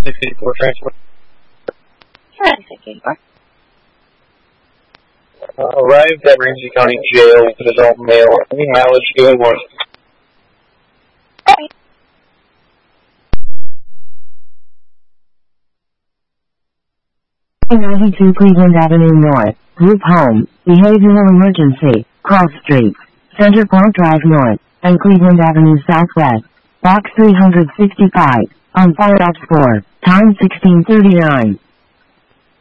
684 transport. 684. Arrived at Ramsey County Jail with adult male. Any mileage going on? Okay. 92 Cleveland Avenue North, Group Home, Behavioral Emergency, Cross Street, Center Park Drive North, and Cleveland Avenue Southwest, Box 365, on Fire Ops 4, time 16:39.